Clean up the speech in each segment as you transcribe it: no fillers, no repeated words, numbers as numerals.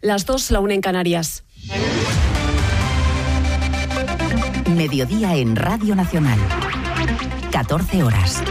Las 2, la 1 en Canarias. Mediodía en Radio Nacional. 14 horas.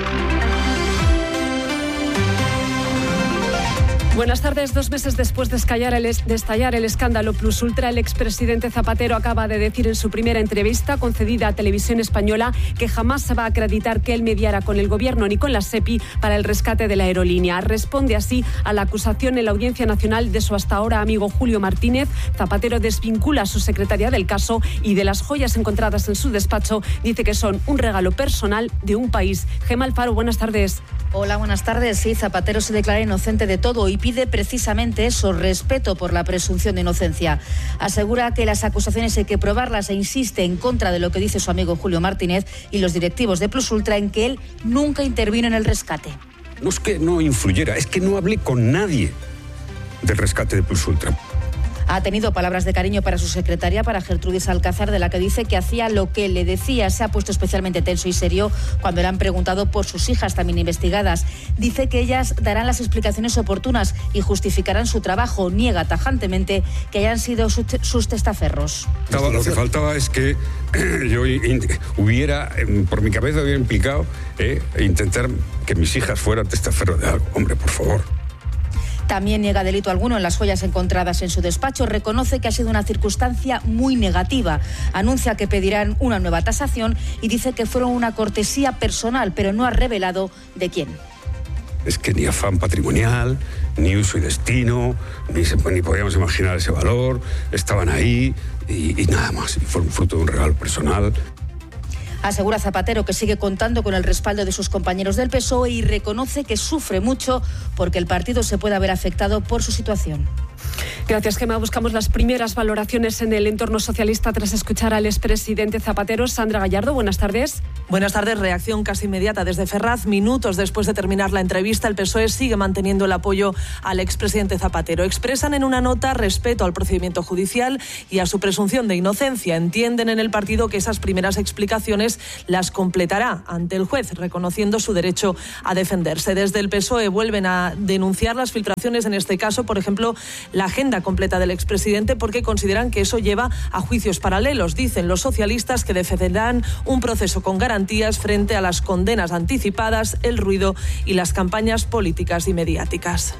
Buenas tardes. 2 meses después de estallar el escándalo Plus Ultra, el expresidente Zapatero acaba de decir en su primera entrevista concedida a Televisión Española que jamás se va a acreditar que él mediara con el Gobierno ni con la SEPI para el rescate de la aerolínea. Responde así a la acusación en la Audiencia Nacional de su hasta ahora amigo Julio Martínez. Zapatero desvincula a su secretaria del caso y de las joyas encontradas en su despacho. Dice que son un regalo personal de un país. Gemma Alfaro, buenas tardes. Hola, buenas tardes. Sí, Zapatero se declara inocente de todo y pide precisamente eso, respeto por la presunción de inocencia. Asegura que las acusaciones hay que probarlas e insiste en contra de lo que dice su amigo Julio Martínez y los directivos de Plus Ultra en que él nunca intervino en el rescate. No es que no influyera, es que no hablé con nadie del rescate de Plus Ultra. Ha tenido palabras de cariño para su secretaria, para Gertrudis Alcázar, de la que dice que hacía lo que le decía. Se ha puesto especialmente tenso y serio cuando le han preguntado por sus hijas también investigadas. Dice que ellas darán las explicaciones oportunas y justificarán su trabajo. Niega tajantemente que hayan sido sus testaferros. Lo que faltaba es que yo hubiera, por mi cabeza hubiera implicado intentar que mis hijas fueran testaferros de algo. Hombre, por favor. También niega delito alguno en las joyas encontradas en su despacho. Reconoce que ha sido una circunstancia muy negativa. Anuncia que pedirán una nueva tasación y dice que fueron una cortesía personal, pero no ha revelado de quién. Es que ni afán patrimonial, ni uso y destino, ni podíamos imaginar ese valor. Estaban ahí y nada más. Y fueron fruto de un regalo personal. Asegura Zapatero que sigue contando con el respaldo de sus compañeros del PSOE y reconoce que sufre mucho porque el partido se pueda ver afectado por su situación. Gracias, Gemma. Buscamos las primeras valoraciones en el entorno socialista tras escuchar al expresidente Zapatero. Sandra Gallardo, buenas tardes. Buenas tardes. Reacción casi inmediata desde Ferraz. Minutos después de terminar la entrevista, el PSOE sigue manteniendo el apoyo al expresidente Zapatero. Expresan en una nota respeto al procedimiento judicial y a su presunción de inocencia. Entienden en el partido que esas primeras explicaciones las completará ante el juez, reconociendo su derecho a defenderse. Desde el PSOE vuelven a denunciar las filtraciones, en este caso, por ejemplo, la agenda completa del expresidente, porque consideran que eso lleva a juicios paralelos. Dicen los socialistas que defenderán un proceso con garantías frente a las condenas anticipadas, el ruido y las campañas políticas y mediáticas.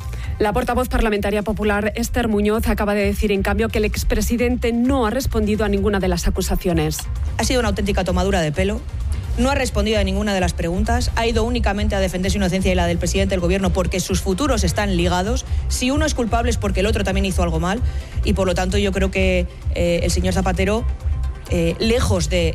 La portavoz parlamentaria popular Esther Muñoz acaba de decir, en cambio, que el expresidente no ha respondido a ninguna de las acusaciones. Ha sido una auténtica tomadura de pelo. No ha respondido a ninguna de las preguntas, ha ido únicamente a defender su inocencia y la del presidente del Gobierno porque sus futuros están ligados. Si uno es culpable es porque el otro también hizo algo mal y por lo tanto yo creo que el señor Zapatero, lejos de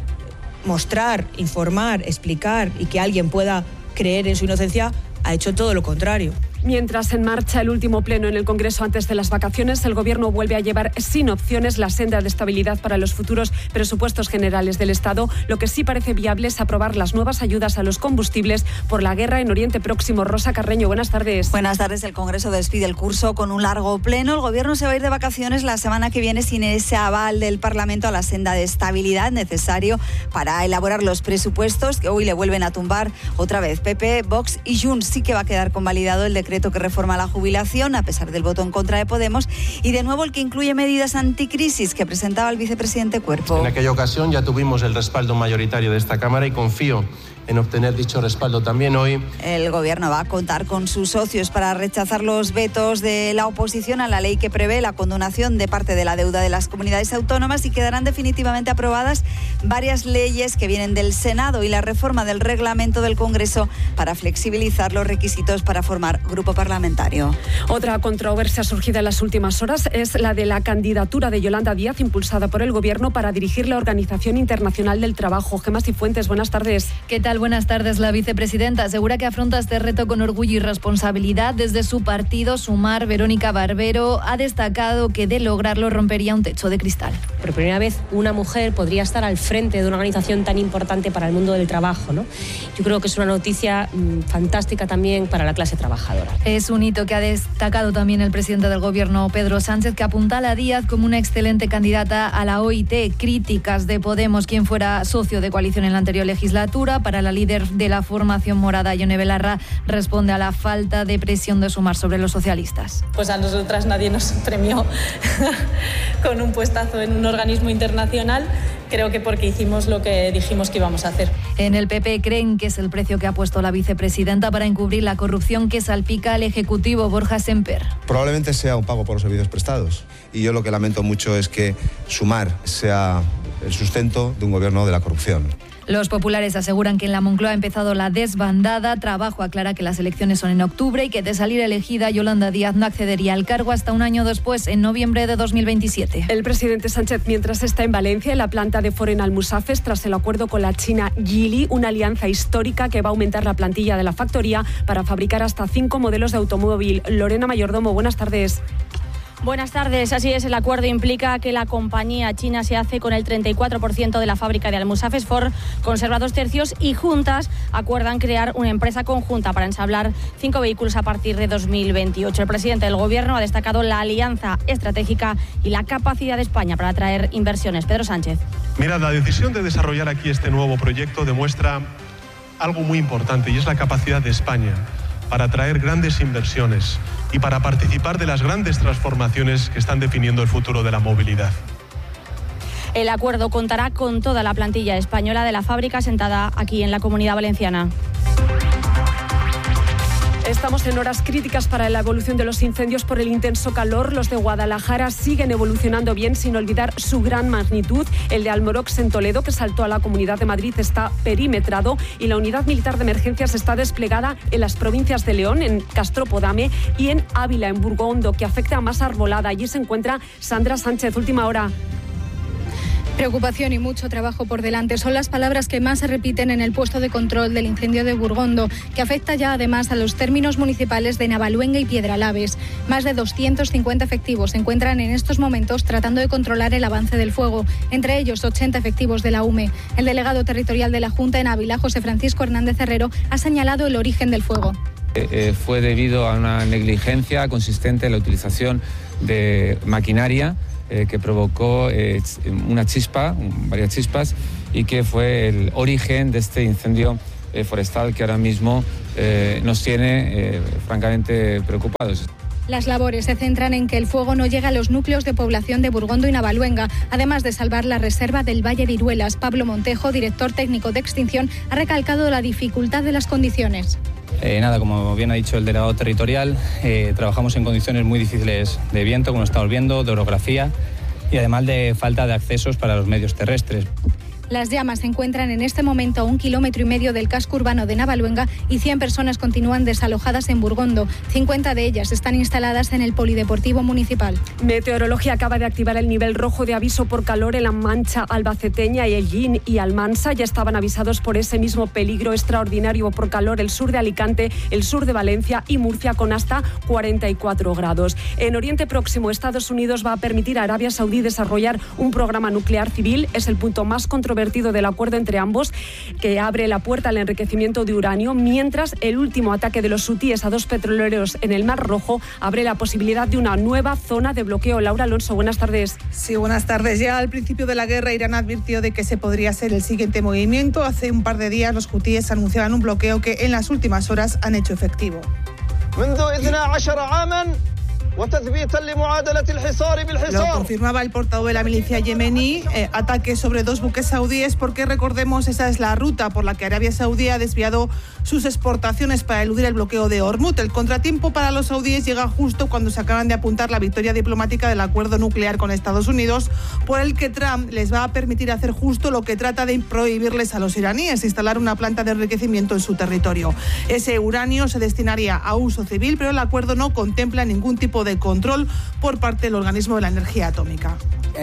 mostrar, informar, explicar y que alguien pueda creer en su inocencia, ha hecho todo lo contrario. Mientras en marcha el último pleno en el Congreso antes de las vacaciones, el Gobierno vuelve a llevar sin opciones la senda de estabilidad para los futuros presupuestos generales del Estado. Lo que sí parece viable es aprobar las nuevas ayudas a los combustibles por la guerra en Oriente Próximo. Rosa Carreño, buenas tardes. Buenas tardes. El Congreso despide el curso con un largo pleno. El Gobierno se va a ir de vacaciones la semana que viene sin ese aval del Parlamento a la senda de estabilidad necesario para elaborar los presupuestos que hoy le vuelven a tumbar otra vez. PP, Vox y Junts. Sí que va a quedar convalidado el decreto que reforma la jubilación, a pesar del voto en contra de Podemos, y de nuevo el que incluye medidas anticrisis que presentaba el vicepresidente Cuerpo. En aquella ocasión ya tuvimos el respaldo mayoritario de esta Cámara y confío en obtener dicho respaldo también hoy. El Gobierno va a contar con sus socios para rechazar los vetos de la oposición a la ley que prevé la condonación de parte de la deuda de las comunidades autónomas, y quedarán definitivamente aprobadas varias leyes que vienen del Senado y la reforma del reglamento del Congreso para flexibilizar los requisitos para formar grupo parlamentario. Otra controversia surgida en las últimas horas es la de la candidatura de Yolanda Díaz, impulsada por el Gobierno para dirigir la Organización Internacional del Trabajo. Gemma Cifuentes, buenas tardes. ¿Qué tal? Buenas tardes. La vicepresidenta asegura que afronta este reto con orgullo y responsabilidad. Desde su partido, Sumar, Verónica Barbero ha destacado que de lograrlo rompería un techo de cristal. Por primera vez una mujer podría estar al frente de una organización tan importante para el mundo del trabajo, ¿no? Yo creo que es una noticia fantástica también para la clase trabajadora. Es un hito que ha destacado también el presidente del Gobierno, Pedro Sánchez, que apuntala a Díaz como una excelente candidata a la OIT. Críticas de Podemos, quien fuera socio de coalición en la anterior legislatura. Para La líder de la formación morada, Ione Belarra, responde a la falta de presión de Sumar sobre los socialistas. Pues a nosotras nadie nos premió con un puestazo en un organismo internacional, creo que porque hicimos lo que dijimos que íbamos a hacer. En el PP creen que es el precio que ha puesto la vicepresidenta para encubrir la corrupción que salpica al Ejecutivo. Borja Semper. Probablemente sea un pago por los servicios prestados. Y yo lo que lamento mucho es que Sumar sea el sustento de un gobierno de la corrupción. Los populares aseguran que en la Moncloa ha empezado la desbandada. Trabajo aclara que las elecciones son en octubre y que de salir elegida Yolanda Díaz no accedería al cargo hasta un año después, en noviembre de 2027. El presidente Sánchez, mientras está en Valencia, en la planta de Ford en Almusafes, tras el acuerdo con la china Geely, una alianza histórica que va a aumentar la plantilla de la factoría para fabricar hasta 5 modelos de automóvil. Lorena Mayordomo, buenas tardes. Buenas tardes. Así es, el acuerdo implica que la compañía china se hace con el 34% de la fábrica de Almusafes. Ford conserva 2 tercios y juntas acuerdan crear una empresa conjunta para ensamblar 5 vehículos a partir de 2028. El presidente del Gobierno ha destacado la alianza estratégica y la capacidad de España para atraer inversiones. Pedro Sánchez. Mira, la decisión de desarrollar aquí este nuevo proyecto demuestra algo muy importante, y es la capacidad de España para atraer grandes inversiones y para participar de las grandes transformaciones que están definiendo el futuro de la movilidad. El acuerdo contará con toda la plantilla española de la fábrica sentada aquí en la Comunidad Valenciana. Estamos en horas críticas para la evolución de los incendios por el intenso calor. Los de Guadalajara siguen evolucionando bien, sin olvidar su gran magnitud. El de Almorox en Toledo, que saltó a la Comunidad de Madrid, está perimetrado, y la unidad militar de emergencias está desplegada en las provincias de León, en Castropodame, y en Ávila, en Burgondo, que afecta a más arbolada. Allí se encuentra Sandra Sánchez. Última hora. Preocupación y mucho trabajo por delante son las palabras que más se repiten en el puesto de control del incendio de Burgondo, que afecta ya además a los términos municipales de Navaluenga y Piedralaves. Más de 250 efectivos se encuentran en estos momentos tratando de controlar el avance del fuego, entre ellos 80 efectivos de la UME. El delegado territorial de la Junta en Ávila, José Francisco Hernández Herrero, ha señalado el origen del fuego. Fue debido a una negligencia consistente en la utilización de maquinaria que provocó una chispa, varias chispas, y que fue el origen de este incendio forestal que ahora mismo nos tiene francamente preocupados. Las labores se centran en que el fuego no llegue a los núcleos de población de Burgondo y Navaluenga, además de salvar la reserva del Valle de Iruelas. Pablo Montejo, director técnico de extinción, ha recalcado la dificultad de las condiciones. Como bien ha dicho el delegado territorial, trabajamos en condiciones muy difíciles de viento, como estamos viendo, de orografía y además de falta de accesos para los medios terrestres. Las llamas se encuentran en este momento a 1,5 kilómetros del casco urbano de Navaluenga y 100 personas continúan desalojadas en Burgondo. 50 de ellas están instaladas en el Polideportivo Municipal. Meteorología acaba de activar el nivel rojo de aviso por calor en la Mancha albaceteña, y Ellín y Almansa ya estaban avisados por ese mismo peligro extraordinario por calor el sur de Alicante, el sur de Valencia y Murcia, con hasta 44 grados. En Oriente Próximo, Estados Unidos va a permitir a Arabia Saudí desarrollar un programa nuclear civil. Es el punto más controvertido del acuerdo entre ambos, que abre la puerta al enriquecimiento de uranio, mientras el último ataque de los hutíes a 2 petroleros en el Mar Rojo abre la posibilidad de una nueva zona de bloqueo. Laura Alonso, buenas tardes. Sí, buenas tardes. Ya al principio de la guerra, Irán advirtió de que ese podría ser el siguiente movimiento. Hace un par de días los hutíes anunciaban un bloqueo que en las últimas horas han hecho efectivo. Lo confirmaba el portavoz de la milicia yemení, ataques sobre 2 buques saudíes, porque recordemos, esa es la ruta por la que Arabia Saudí ha desviado sus exportaciones para eludir el bloqueo de Hormuz. El contratiempo para los saudíes llega justo cuando se acaban de apuntar la victoria diplomática del acuerdo nuclear con Estados Unidos, por el que Trump les va a permitir hacer justo lo que trata de prohibirles a los iraníes: instalar una planta de enriquecimiento en su territorio. Ese uranio se destinaría a uso civil, pero el acuerdo no contempla ningún tipo de control por parte del organismo de la energía atómica.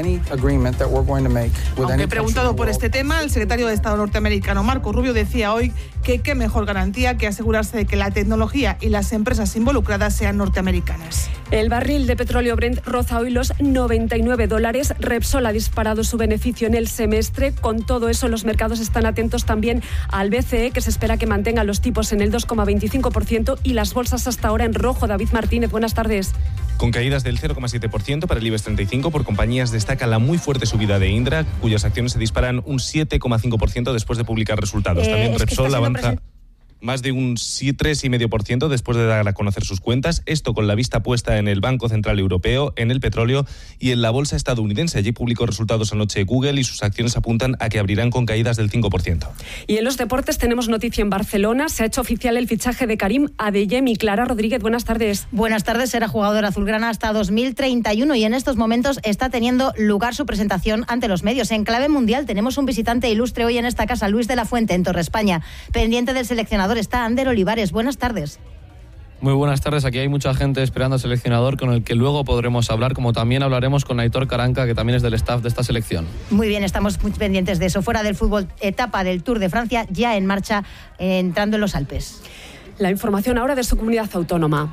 Aunque preguntado por este tema, el secretario de Estado norteamericano Marco Rubio decía hoy que qué mejor garantía que asegurarse de que la tecnología y las empresas involucradas sean norteamericanas. El barril de petróleo Brent roza hoy los $99. Repsol ha disparado su beneficio en el semestre. Con todo eso, los mercados están atentos también al BCE, que se espera que mantenga los tipos en el 2,25%, y las bolsas hasta ahora en rojo. David Martínez, buenas tardes. Con caídas del 0,7% para el IBEX 35, por compañías destaca la muy fuerte subida de Indra, cuyas acciones se disparan un 7,5% después de publicar resultados. También Repsol avanza más de un 3,5% después de dar a conocer sus cuentas. Esto con la vista puesta en el Banco Central Europeo, en el petróleo y en la bolsa estadounidense. Allí publicó resultados anoche Google y sus acciones apuntan a que abrirán con caídas del 5%. Y en los deportes tenemos noticia en Barcelona. Se ha hecho oficial el fichaje de Karim Adeyemi. Clara Rodríguez, buenas tardes. Buenas tardes. Será jugador azulgrana hasta 2031 y en estos momentos está teniendo lugar su presentación ante los medios. En clave mundial tenemos un visitante ilustre hoy en esta casa, Luis de la Fuente, en Torre España. Pendiente del seleccionador está Ander Olivares. Buenas tardes. Muy buenas tardes. Aquí hay mucha gente esperando al seleccionador con el que luego podremos hablar, como también hablaremos con Aitor Caranca, que también es del staff de esta selección. Muy bien, estamos muy pendientes de eso. Fuera del fútbol, etapa del Tour de Francia ya en marcha, entrando en los Alpes. La información ahora de su comunidad autónoma.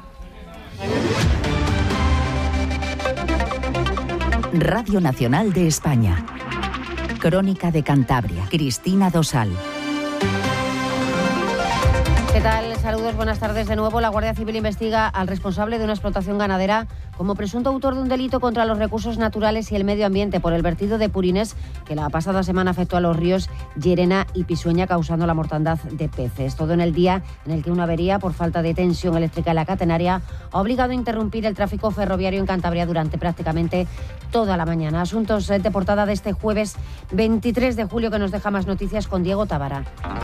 Radio Nacional de España. Crónica de Cantabria. Cristina Dosal. ¿Qué tal? Saludos, buenas tardes de nuevo. La Guardia Civil investiga al responsable de una explotación ganadera como presunto autor de un delito contra los recursos naturales y el medio ambiente por el vertido de purines que la pasada semana afectó a los ríos Llerena y Pisueña, causando la mortandad de peces. Todo en el día en el que una avería por falta de tensión eléctrica en la catenaria ha obligado a interrumpir el tráfico ferroviario en Cantabria durante prácticamente toda la mañana. Asuntos de portada de este jueves 23 de julio que nos deja más noticias con Diego Tábara.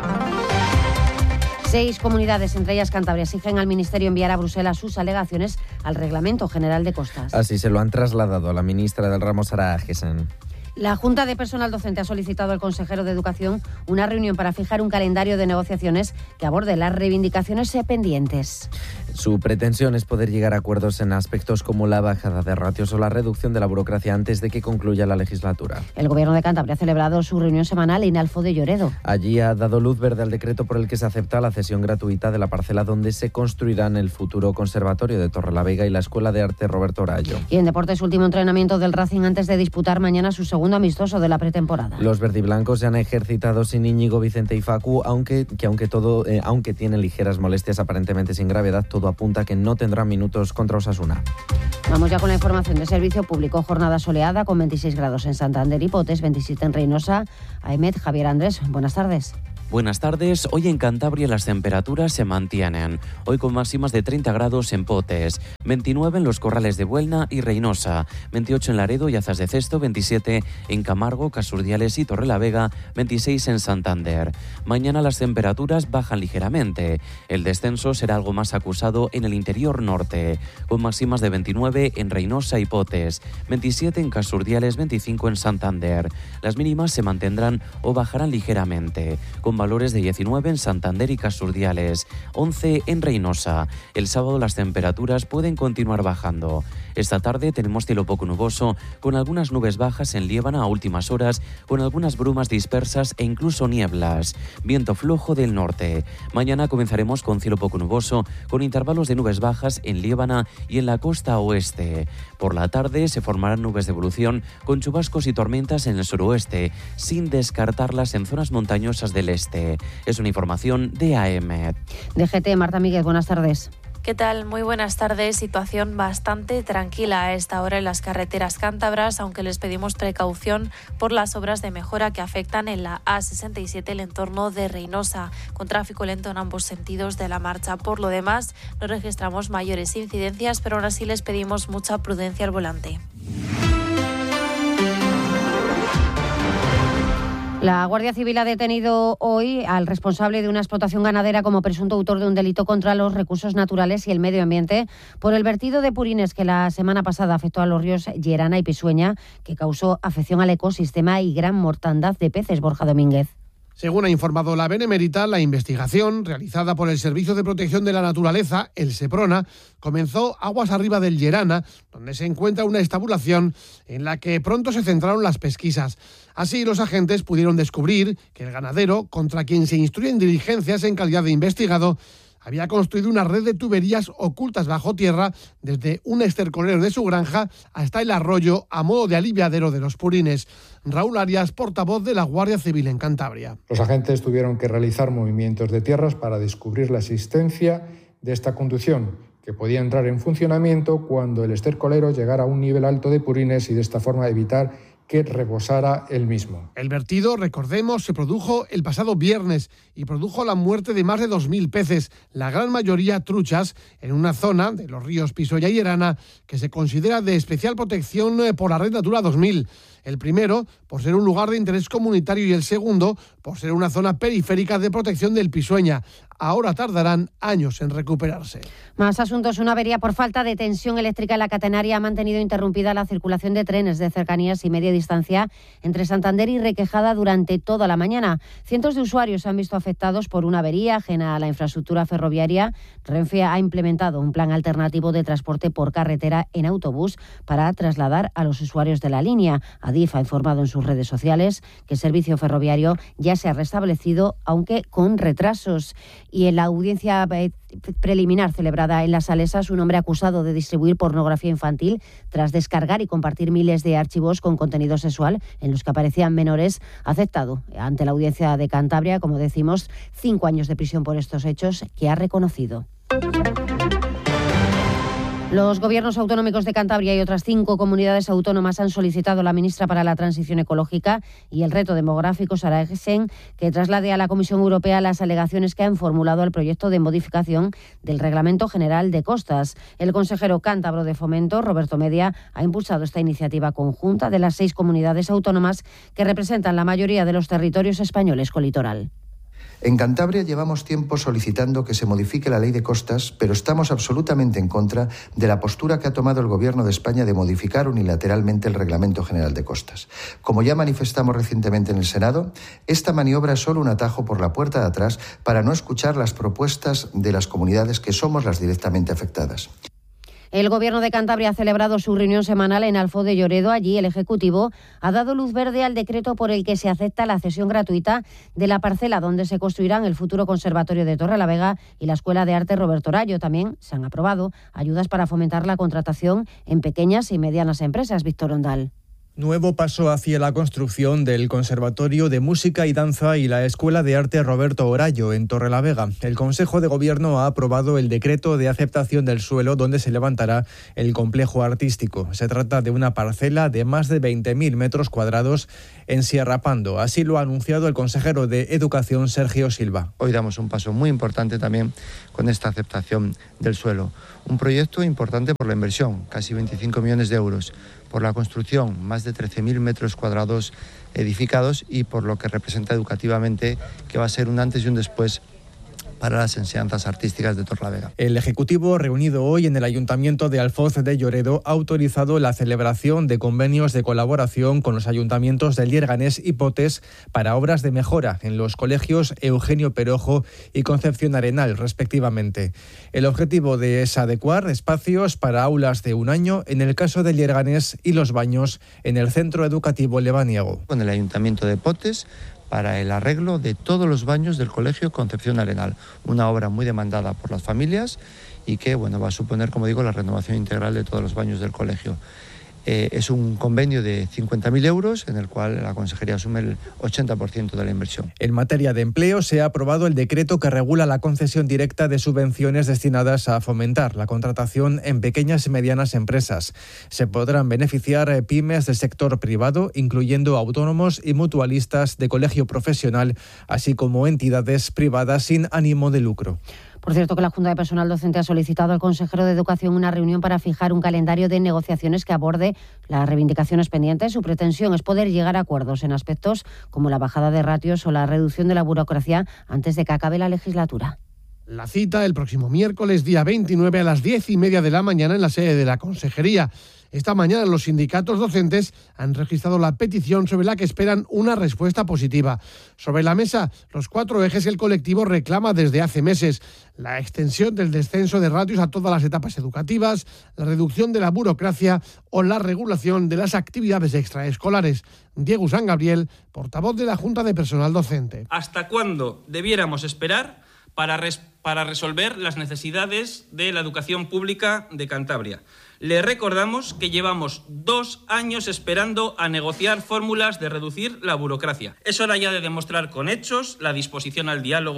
6 comunidades, entre ellas Cantabria, exigen al Ministerio enviar a Bruselas sus alegaciones al Reglamento General de Costas. Así se lo han trasladado a la ministra del ramo, Sara Agesen. La Junta de Personal Docente ha solicitado al consejero de Educación una reunión para fijar un calendario de negociaciones que aborde las reivindicaciones pendientes. Su pretensión es poder llegar a acuerdos en aspectos como la bajada de ratios o la reducción de la burocracia antes de que concluya la legislatura. El Gobierno de Cantabria ha celebrado su reunión semanal en Alfo de Lloredo. Allí ha dado luz verde al decreto por el que se acepta la cesión gratuita de la parcela donde se construirán el futuro Conservatorio de Torrelavega y la Escuela de Arte Roberto Arallo. Y en deportes, último entrenamiento del Racing antes de disputar mañana su segundo amistoso de la pretemporada. Los verdiblancos se han ejercitado sin Íñigo, Vicente y Facu, aunque tienen ligeras molestias aparentemente sin gravedad, todo apunta a que no tendrán minutos contra Osasuna. Vamos ya con la información de servicio público. Jornada soleada con 26 grados en Santander y Potes, 27 en Reynosa. Ahmed, Javier Andrés, buenas tardes. Buenas tardes. Hoy en Cantabria las temperaturas se mantienen. Hoy con máximas de 30 grados en Potes, 29 en los Corrales de Buelna y Reynosa, 28 en Laredo y Azas de Cesto, 27 en Camargo, Casurdiales y Torrelavega, 26 en Santander. Mañana las temperaturas bajan ligeramente. El descenso será algo más acusado en el interior norte, con máximas de 29 en Reynosa y Potes, 27 en Casurdiales, 25 en Santander. Las mínimas se mantendrán o bajarán ligeramente, con valores de 19 en Santander y Casurdiales, 11 en Reynosa. El sábado las temperaturas pueden continuar bajando. Esta tarde tenemos cielo poco nuboso, con algunas nubes bajas en Liébana a últimas horas, con algunas brumas dispersas e incluso nieblas. Viento flojo del norte. Mañana comenzaremos con cielo poco nuboso, con intervalos de nubes bajas en Liébana y en la costa oeste. Por la tarde se formarán nubes de evolución, con chubascos y tormentas en el suroeste, sin descartarlas en zonas montañosas del este. Es una información de AEMET. DGT, Marta Míguez, buenas tardes. ¿Qué tal? Muy buenas tardes. Situación bastante tranquila a esta hora en las carreteras cántabras, aunque les pedimos precaución por las obras de mejora que afectan en la A67, el entorno de Reynosa, con tráfico lento en ambos sentidos de la marcha. Por lo demás, no registramos mayores incidencias, pero aún así les pedimos mucha prudencia al volante. La Guardia Civil ha detenido hoy al responsable de una explotación ganadera como presunto autor de un delito contra los recursos naturales y el medio ambiente por el vertido de purines que la semana pasada afectó a los ríos Llerena y Pisueña, que causó afección al ecosistema y gran mortandad de peces. Borja Domínguez. Según ha informado la Benemérita, la investigación realizada por el Servicio de Protección de la Naturaleza, el SEPRONA, comenzó aguas arriba del Llerana, donde se encuentra una estabulación en la que pronto se centraron las pesquisas. Así, los agentes pudieron descubrir que el ganadero, contra quien se instruyen diligencias en calidad de investigado, había construido una red de tuberías ocultas bajo tierra desde un estercolero de su granja hasta el arroyo a modo de aliviadero de los purines. Raúl Arias, portavoz de la Guardia Civil en Cantabria. Los agentes tuvieron que realizar movimientos de tierras para descubrir la existencia de esta conducción que podía entrar en funcionamiento cuando el estercolero llegara a un nivel alto de purines y de esta forma evitar que rebosara el mismo. El vertido, recordemos, se produjo el pasado viernes y produjo la muerte de más de 2.000 peces, la gran mayoría truchas, en una zona de los ríos Pisoya y Erana que se considera de especial protección por la Red Natura 2000. El primero, por ser un lugar de interés comunitario, y el segundo, por ser una zona periférica de protección del Pisueña. Ahora tardarán años en recuperarse. Más asuntos. Una avería por falta de tensión eléctrica en la catenaria ha mantenido interrumpida la circulación de trenes de cercanías y media distancia entre Santander y Requejada durante toda la mañana. Cientos de usuarios se han visto afectados por una avería ajena a la infraestructura ferroviaria. Renfe ha implementado un plan alternativo de transporte por carretera en autobús para trasladar a los usuarios de la línea. Adif ha informado en sus redes sociales que el servicio ferroviario ya se ha restablecido, aunque con retrasos. Y en la audiencia preliminar celebrada en Las Salesas, un hombre acusado de distribuir pornografía infantil tras descargar y compartir miles de archivos con contenido sexual en los que aparecían menores, ha aceptado ante la audiencia de Cantabria, como decimos, 5 años de prisión por estos hechos que ha reconocido. Los gobiernos autonómicos de Cantabria y otras 5 comunidades autónomas han solicitado a la ministra para la Transición Ecológica y el Reto Demográfico, Sara Eggesen, que traslade a la Comisión Europea las alegaciones que han formulado al proyecto de modificación del Reglamento General de Costas. El consejero cántabro de Fomento, Roberto Media, ha impulsado esta iniciativa conjunta de las 6 comunidades autónomas que representan la mayoría de los territorios españoles con litoral. En Cantabria llevamos tiempo solicitando que se modifique la ley de costas, pero estamos absolutamente en contra de la postura que ha tomado el Gobierno de España de modificar unilateralmente el Reglamento General de Costas. Como ya manifestamos recientemente en el Senado, esta maniobra es solo un atajo por la puerta de atrás para no escuchar las propuestas de las comunidades que somos las directamente afectadas. El Gobierno de Cantabria ha celebrado su reunión semanal en Alfoz de Lloredo. Allí el Ejecutivo ha dado luz verde al decreto por el que se acepta la cesión gratuita de la parcela donde se construirán el futuro Conservatorio de Torrelavega y la Escuela de Arte Roberto Orallo. También se han aprobado ayudas para fomentar la contratación en pequeñas y medianas empresas. Víctor Ondal. Nuevo paso hacia la construcción del Conservatorio de Música y Danza y la Escuela de Arte Roberto Orallo en Torrelavega. El Consejo de Gobierno ha aprobado el decreto de aceptación del suelo donde se levantará el complejo artístico. Se trata de una parcela de más de 20.000 metros cuadrados en Sierra Pando. Así lo ha anunciado el consejero de Educación, Sergio Silva. Hoy damos un paso muy importante también con esta aceptación del suelo. Un proyecto importante por la inversión, casi 25 millones de euros. Por la construcción, más de 13.000 metros cuadrados edificados y por lo que representa educativamente, que va a ser un antes y un después para las enseñanzas artísticas de Torrelavega. El Ejecutivo, reunido hoy en el Ayuntamiento de Alfoz de Lloredo, ha autorizado la celebración de convenios de colaboración con los ayuntamientos de Lierganés y Potes para obras de mejora en los colegios Eugenio Perojo y Concepción Arenal, respectivamente. El objetivo es adecuar espacios para aulas de un año en el caso de Lierganés y los baños en el Centro Educativo Lebaniego. Con el Ayuntamiento de Potes, para el arreglo de todos los baños del Colegio Concepción Arenal, una obra muy demandada por las familias y que va a suponer, como digo, la renovación integral de todos los baños del colegio. Es un convenio de 50.000 euros en el cual la Consejería asume el 80% de la inversión. En materia de empleo se ha aprobado el decreto que regula la concesión directa de subvenciones destinadas a fomentar la contratación en pequeñas y medianas empresas. Se podrán beneficiar pymes del sector privado, incluyendo autónomos y mutualistas de colegio profesional, así como entidades privadas sin ánimo de lucro. Por cierto, que la Junta de Personal Docente ha solicitado al consejero de Educación una reunión para fijar un calendario de negociaciones que aborde las reivindicaciones pendientes. Su pretensión es poder llegar a acuerdos en aspectos como la bajada de ratios o la reducción de la burocracia antes de que acabe la legislatura. La cita el próximo miércoles, día 29, a las 10:30 de la mañana en la sede de la Consejería. Esta mañana los sindicatos docentes han registrado la petición sobre la que esperan una respuesta positiva. Sobre la mesa, los 4 ejes que el colectivo reclama desde hace meses: la extensión del descenso de ratios a todas las etapas educativas, la reducción de la burocracia o la regulación de las actividades extraescolares. Diego San Gabriel, portavoz de la Junta de Personal Docente. ¿Hasta cuándo debiéramos esperar para resolver las necesidades de la educación pública de Cantabria? Le recordamos que llevamos 2 años esperando a negociar fórmulas de reducir la burocracia. Es hora ya de demostrar con hechos la disposición al diálogo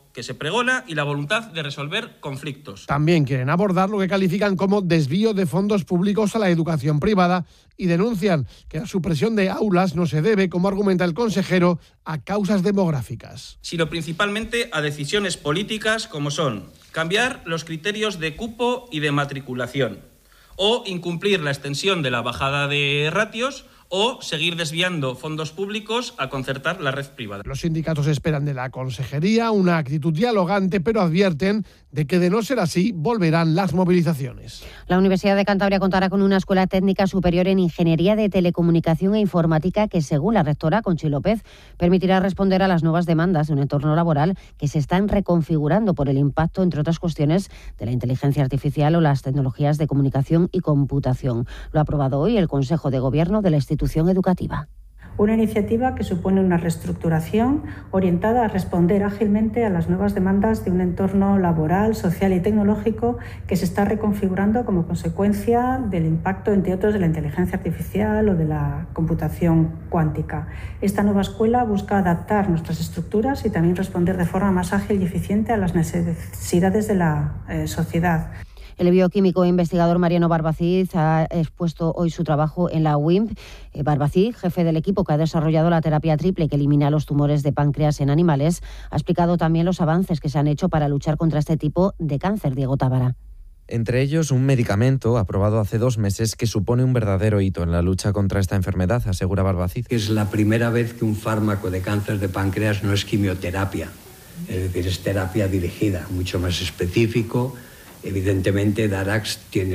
que se pregona y la voluntad de resolver conflictos. También quieren abordar lo que califican como desvío de fondos públicos a la educación privada y denuncian que la supresión de aulas no se debe, como argumenta el consejero, a causas demográficas, sino principalmente a decisiones políticas como son cambiar los criterios de cupo y de matriculación, o incumplir la extensión de la bajada de ratios, o seguir desviando fondos públicos a concertar la red privada. Los sindicatos esperan de la consejería una actitud dialogante, pero advierten de que, de no ser así, volverán las movilizaciones. La Universidad de Cantabria contará con una escuela técnica superior en Ingeniería de Telecomunicación e Informática que, según la rectora Conchi López, permitirá responder a las nuevas demandas de un entorno laboral que se están reconfigurando por el impacto, entre otras cuestiones, de la inteligencia artificial o las tecnologías de comunicación y computación. Lo ha aprobado hoy el Consejo de Gobierno de la institución educativa. Una iniciativa que supone una reestructuración orientada a responder ágilmente a las nuevas demandas de un entorno laboral, social y tecnológico que se está reconfigurando como consecuencia del impacto, entre otros, de la inteligencia artificial o de la computación cuántica. Esta nueva escuela busca adaptar nuestras estructuras y también responder de forma más ágil y eficiente a las necesidades de la sociedad. El bioquímico e investigador Mariano Barbacid ha expuesto hoy su trabajo en la UIMP. Barbacid, jefe del equipo que ha desarrollado la terapia triple que elimina los tumores de páncreas en animales, ha explicado también los avances que se han hecho para luchar contra este tipo de cáncer. Diego Tábara. Entre ellos, un medicamento aprobado hace 2 meses que supone un verdadero hito en la lucha contra esta enfermedad, asegura Barbacid. Es la primera vez que un fármaco de cáncer de páncreas no es quimioterapia, es decir, es terapia dirigida, mucho más específico. Evidentemente, Darax tiene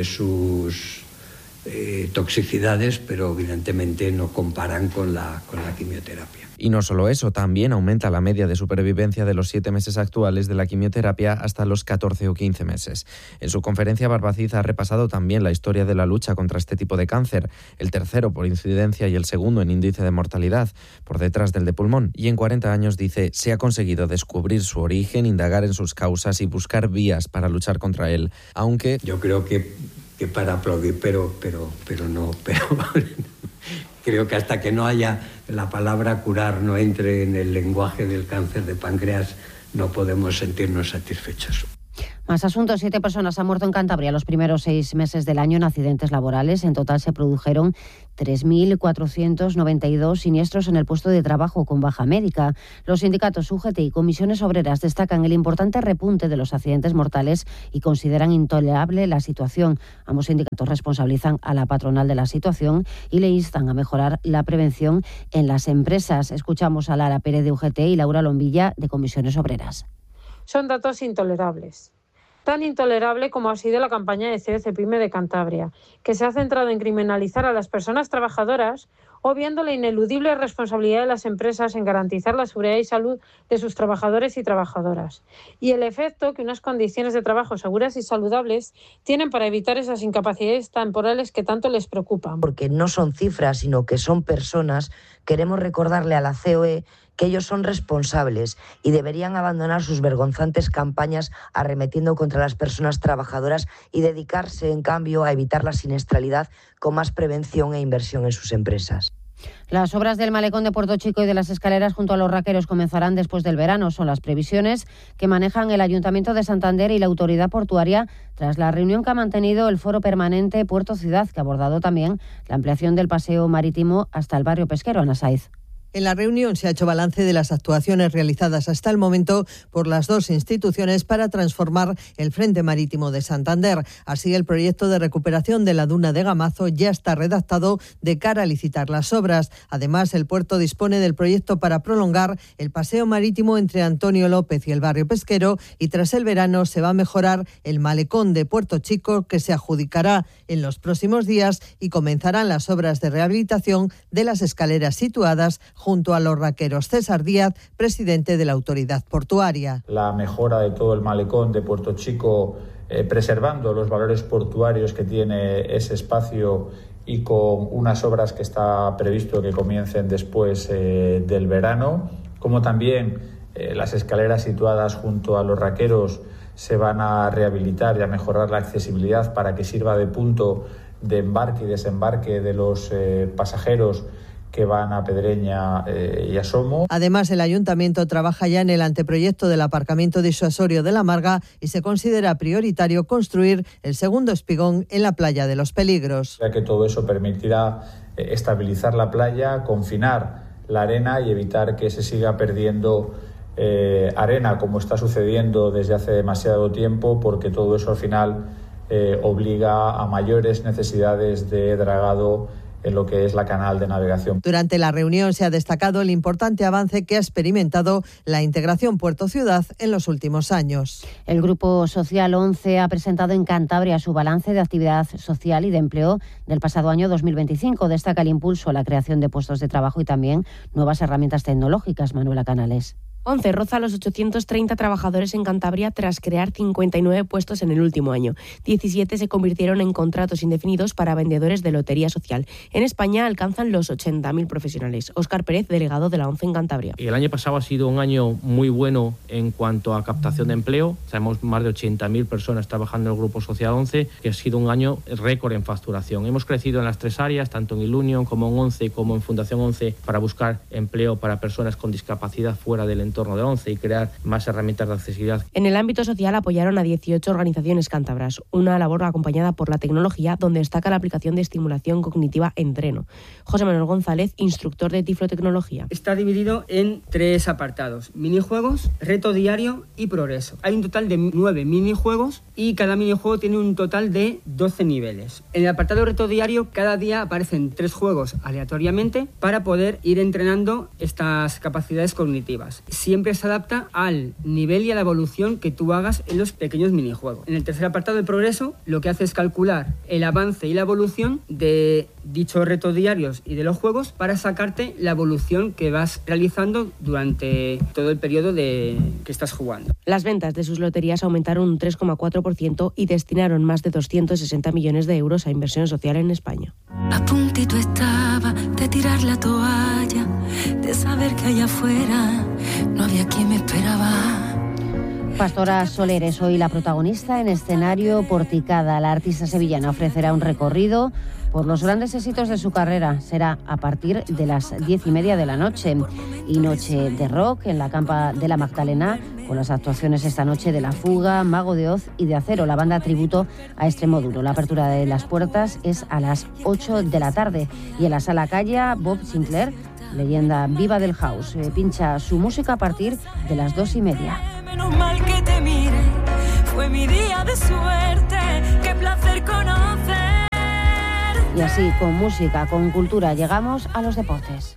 sus toxicidades, pero evidentemente no comparan con la quimioterapia. Y no solo eso, también aumenta la media de supervivencia de los 7 meses actuales de la quimioterapia hasta los 14 o 15 meses. En su conferencia, Barbacid ha repasado también la historia de la lucha contra este tipo de cáncer, el tercero por incidencia y el segundo en índice de mortalidad, por detrás del de pulmón. Y en 40 años, dice, se ha conseguido descubrir su origen, indagar en sus causas y buscar vías para luchar contra él. Aunque... Yo creo que para aplaudir, pero no, creo que hasta que no haya la palabra curar, no entre en el lenguaje del cáncer de páncreas, no podemos sentirnos satisfechos. Más asuntos. 7 personas han muerto en Cantabria los primeros 6 meses del año en accidentes laborales. En total se produjeron 3.492 siniestros en el puesto de trabajo con baja médica. Los sindicatos UGT y comisiones obreras destacan el importante repunte de los accidentes mortales y consideran intolerable la situación. Ambos sindicatos responsabilizan a la patronal de la situación y le instan a mejorar la prevención en las empresas. Escuchamos a Lara Pérez de UGT y Laura Lombilla de comisiones obreras. Son datos intolerables. Tan intolerable como ha sido la campaña de COCEPYME de Cantabria, que se ha centrado en criminalizar a las personas trabajadoras, obviando la ineludible responsabilidad de las empresas en garantizar la seguridad y salud de sus trabajadores y trabajadoras, y el efecto que unas condiciones de trabajo seguras y saludables tienen para evitar esas incapacidades temporales que tanto les preocupan. Porque no son cifras, sino que son personas. Queremos recordarle a la COE que ellos son responsables y deberían abandonar sus vergonzantes campañas arremetiendo contra las personas trabajadoras y dedicarse, en cambio, a evitar la siniestralidad con más prevención e inversión en sus empresas. Las obras del malecón de Puerto Chico y de las escaleras junto a los Raqueros comenzarán después del verano. Son las previsiones que manejan el Ayuntamiento de Santander y la Autoridad Portuaria tras la reunión que ha mantenido el Foro Permanente Puerto Ciudad, que ha abordado también la ampliación del paseo marítimo hasta el barrio pesquero. Ana Saiz. En la reunión se ha hecho balance de las actuaciones realizadas hasta el momento por las 2 instituciones para transformar el Frente Marítimo de Santander. Así, el proyecto de recuperación de la duna de Gamazo ya está redactado de cara a licitar las obras. Además, el puerto dispone del proyecto para prolongar el paseo marítimo entre Antonio López y el barrio pesquero, y tras el verano se va a mejorar el malecón de Puerto Chico, que se adjudicará en los próximos días, y comenzarán las obras de rehabilitación de las escaleras situadas junto a los Raqueros. César Díaz, presidente de la Autoridad Portuaria. La mejora de todo el malecón de Puerto Chico, preservando los valores portuarios que tiene ese espacio y con unas obras que está previsto que comiencen después del verano, como también las escaleras situadas junto a los Raqueros se van a rehabilitar y a mejorar la accesibilidad para que sirva de punto de embarque y desembarque de los pasajeros que van a Pedreña y a Somo. Además, el Ayuntamiento trabaja ya en el anteproyecto del aparcamiento disuasorio de La Marga y se considera prioritario construir el segundo espigón en la playa de Los Peligros. Ya que todo eso permitirá estabilizar la playa, confinar la arena y evitar que se siga perdiendo arena, como está sucediendo desde hace demasiado tiempo, porque todo eso al final obliga a mayores necesidades de dragado en lo que es la canal de navegación. Durante la reunión se ha destacado el importante avance que ha experimentado la integración puerto-ciudad en los últimos años. El Grupo Social 11 ha presentado en Cantabria su balance de actividad social y de empleo del pasado año 2025. Destaca el impulso a la creación de puestos de trabajo y también nuevas herramientas tecnológicas. Manuela Canales. 11 roza los 830 trabajadores en Cantabria tras crear 59 puestos en el último año. 17 se convirtieron en contratos indefinidos para vendedores de lotería social. En España alcanzan los 80.000 profesionales. Óscar Pérez, delegado de la 11 en Cantabria. El año pasado ha sido un año muy bueno en cuanto a captación de empleo. Tenemos más de 80.000 personas trabajando en el Grupo Social 11, que ha sido un año récord en facturación. Hemos crecido en las 3 áreas, tanto en Ilunion como en 11 como en Fundación 11, para buscar empleo para personas con discapacidad fuera del entorno de 11 y crear más herramientas de accesibilidad. En el ámbito social apoyaron a 18 organizaciones cántabras, una labor acompañada por la tecnología, donde destaca la aplicación de estimulación cognitiva Entreno. José Manuel González, instructor de Tiflotecnología. Está dividido en 3 apartados: minijuegos, reto diario y progreso. Hay un total de 9 minijuegos y cada minijuego tiene un total de 12 niveles. En el apartado reto diario, cada día aparecen 3 juegos aleatoriamente para poder ir entrenando estas capacidades cognitivas. Siempre se adapta al nivel y a la evolución que tú hagas en los pequeños minijuegos. En el tercer apartado de progreso, lo que hace es calcular el avance y la evolución de dichos retos diarios y de los juegos para sacarte la evolución que vas realizando durante todo el periodo que estás jugando. Las ventas de sus loterías aumentaron un 3,4% y destinaron más de 260 millones de euros a inversión social en España. A puntito estaba de tirar la toalla, de saber que allá afuera no había quien me esperaba. Pastora Soler es hoy la protagonista en escenario Porticada. La artista sevillana ofrecerá un recorrido por los grandes éxitos de su carrera. Será a partir de las 10:30 de la noche. Y noche de rock en la Campa de la Magdalena, con las actuaciones esta noche de La Fuga, Mago de Oz y de Acero, la banda tributo a Extremoduro. La apertura de las puertas es a las 8 de la tarde. Y en la Sala Calla, Bob Sinclair, leyenda viva del house, pincha su música a partir de las 2:30. Menos mal que te mire, fue mi día de suerte, qué placer conocer. Y así, con música, con cultura, llegamos a los deportes.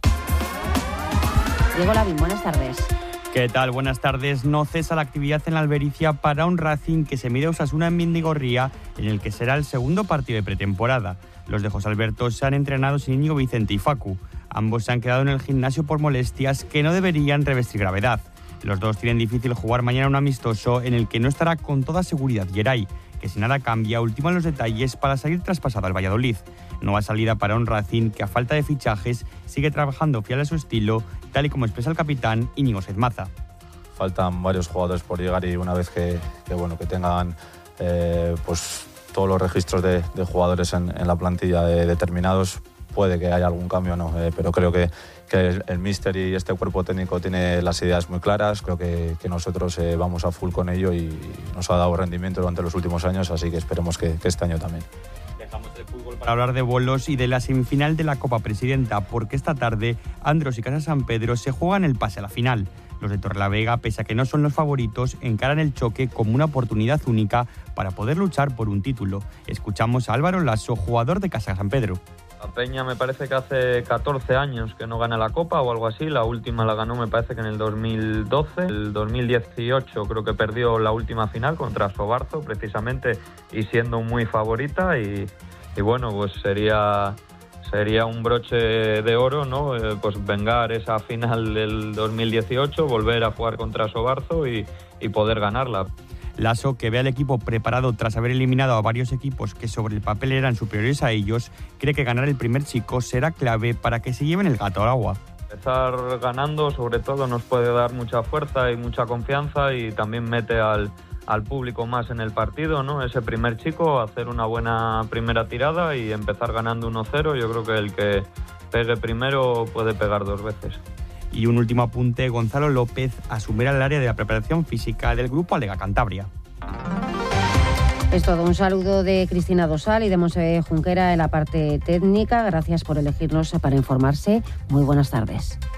Diego Lavín, buenas tardes. ¿Qué tal? Buenas tardes. No cesa la actividad en la Albericia para un Racing que se mide a Osasuna en Mendigorría, en el que será el segundo partido de pretemporada. Los de José Alberto se han entrenado sin Íñigo Vicente y Facu. Ambos se han quedado en el gimnasio por molestias que no deberían revestir gravedad. Los dos tienen difícil jugar mañana un amistoso en el que no estará con toda seguridad Geray, que si nada cambia ultima los detalles para salir traspasado al Valladolid. Nueva salida para un Racing que a falta de fichajes sigue trabajando fiel a su estilo, tal y como expresa el capitán Íñigo Sezmaza. Faltan varios jugadores por llegar y una vez que tengan pues todos los registros de jugadores en la plantilla determinados, puede que haya algún cambio, no, pero creo que el míster y este cuerpo técnico tiene las ideas muy claras. Creo que nosotros vamos a full con ello y nos ha dado rendimiento durante los últimos años, así que esperemos que este año también. Dejamos el fútbol para hablar de bolos y de la semifinal de la Copa Presidenta, porque esta tarde Andros y Casa San Pedro se juegan el pase a la final. Los de Torrelavega, pese a que no son los favoritos, encaran el choque como una oportunidad única para poder luchar por un título. Escuchamos a Álvaro Lasso, jugador de Casa San Pedro. La Peña me parece que hace 14 años que no gana la Copa o algo así. La última la ganó me parece que en el 2012. El 2018 creo que perdió la última final contra Sobarzo precisamente y siendo muy favorita y bueno, pues sería un broche de oro, ¿no? Pues vengar esa final del 2018, volver a jugar contra Sobarzo y poder ganarla. Lasso, que ve al equipo preparado tras haber eliminado a varios equipos que sobre el papel eran superiores a ellos, cree que ganar el primer chico será clave para que se lleven el gato al agua. Empezar ganando sobre todo nos puede dar mucha fuerza y mucha confianza y también mete al público más en el partido, ¿no? Ese primer chico, hacer una buena primera tirada y empezar ganando 1-0, yo creo que pegue primero puede pegar 2 veces. Y un último apunte, Gonzalo López asumirá el área de la preparación física del grupo Alega Cantabria. Es todo. Un saludo de Cristina Dosal y de Monse Junquera en la parte técnica. Gracias por elegirnos para informarse. Muy buenas tardes.